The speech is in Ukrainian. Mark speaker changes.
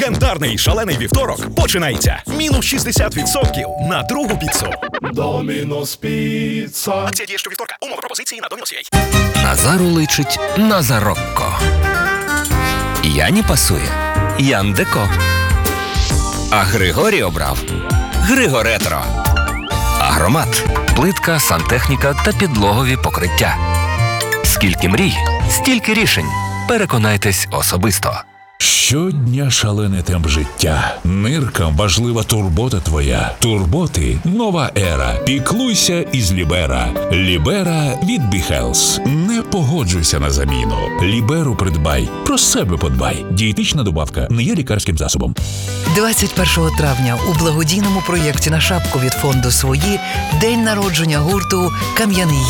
Speaker 1: Календарний шалений вівторок починається. Мінус 60% на другу піцу.
Speaker 2: Домінос Піца.
Speaker 1: Акція діє щовівторка. Умови пропозиції на Домінос.ua.
Speaker 3: Назару личить Назарокко. Яні пасує Яндеко. А Григорій обрав Григоретро. Агромат. Плитка, сантехніка та підлогові покриття. Скільки мрій, стільки рішень. Переконайтесь особисто.
Speaker 2: Щодня шалений темп життя. Ниркам важлива турбота твоя. Турботи – нова ера. Піклуйся із Лібера. Лібера від Біхелс. Не погоджуйся на заміну. Ліберу придбай. Про себе подбай. Дієтична добавка не є лікарським засобом.
Speaker 4: 21 травня у благодійному проєкті на шапку від фонду «Свої» день народження гурту «Кам'яний